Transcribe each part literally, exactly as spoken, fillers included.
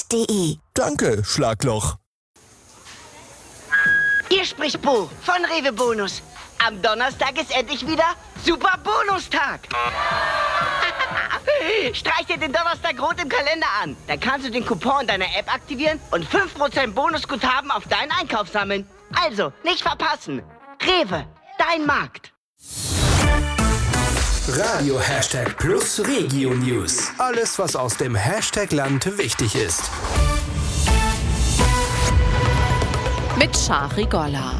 punkt de. Danke, Schlagloch. Hier spricht Bo von Rewe Bonus. Am Donnerstag ist endlich wieder Super Bonustag. Streich dir den Donnerstag rot im Kalender an. Dann kannst du den Coupon deiner App aktivieren und fünf Prozent Bonusguthaben auf deinen Einkauf sammeln. Also, nicht verpassen. Rewe, dein Markt. Radio Hashtag Plus Regio News. Alles, was aus dem Hashtag-Land wichtig ist. Mit Shari Golla.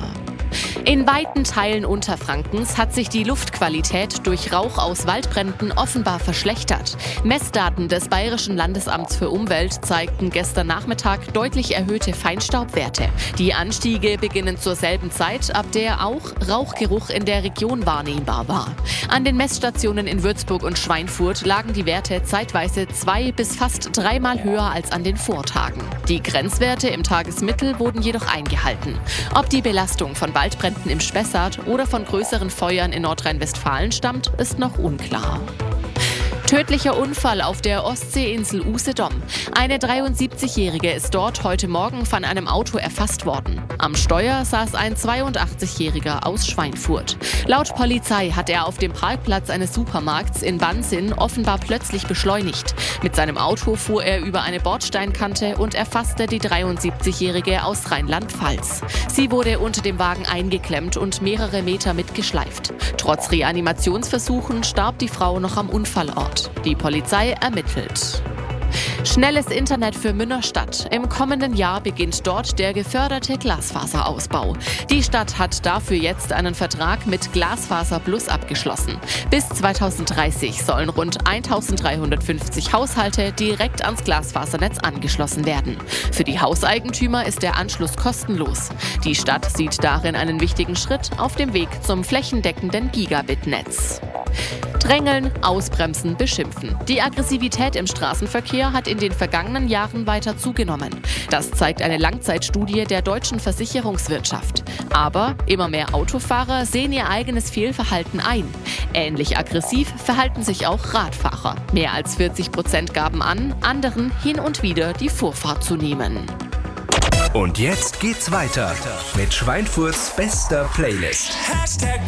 In weiten Teilen Unterfrankens hat sich die Luftqualität durch Rauch aus Waldbränden offenbar verschlechtert. Messdaten des Bayerischen Landesamts für Umwelt zeigten gestern Nachmittag deutlich erhöhte Feinstaubwerte. Die Anstiege beginnen zur selben Zeit, ab der auch Rauchgeruch in der Region wahrnehmbar war. An den Messstationen in Würzburg und Schweinfurt lagen die Werte zeitweise zwei bis fast dreimal höher als an den Vortagen. Die Grenzwerte im Tagesmittel wurden jedoch eingehalten. Ob die Belastung von Waldbränden im Spessart oder von größeren Feuern in Nordrhein-Westfalen stammt, ist noch unklar. Tödlicher Unfall auf der Ostseeinsel Usedom. Eine dreiundsiebzigjährige ist dort heute Morgen von einem Auto erfasst worden. Am Steuer saß ein zweiundachtzigjähriger aus Schweinfurt. Laut Polizei hat er auf dem Parkplatz eines Supermarkts in Bansin offenbar plötzlich beschleunigt. Mit seinem Auto fuhr er über eine Bordsteinkante und erfasste die dreiundsiebzigjährige aus Rheinland-Pfalz. Sie wurde unter dem Wagen eingeklemmt und mehrere Meter mitgeschleift. Trotz Reanimationsversuchen starb die Frau noch am Unfallort. Die Polizei ermittelt. Schnelles Internet für Münnerstadt. Im kommenden Jahr beginnt dort der geförderte Glasfaserausbau. Die Stadt hat dafür jetzt einen Vertrag mit Glasfaser Plus abgeschlossen. Bis zweitausenddreißig sollen rund eintausenddreihundertfünfzig Haushalte direkt ans Glasfasernetz angeschlossen werden. Für die Hauseigentümer ist der Anschluss kostenlos. Die Stadt sieht darin einen wichtigen Schritt auf dem Weg zum flächendeckenden Gigabit-Netz. Drängeln, ausbremsen, beschimpfen. Die Aggressivität im Straßenverkehr hat in den vergangenen Jahren weiter zugenommen. Das zeigt eine Langzeitstudie der deutschen Versicherungswirtschaft. Aber immer mehr Autofahrer sehen ihr eigenes Fehlverhalten ein. Ähnlich aggressiv verhalten sich auch Radfahrer. Mehr als vierzig Prozent gaben an, anderen hin und wieder die Vorfahrt zu nehmen. Und jetzt geht's weiter mit Schweinfurts bester Playlist. Hashtag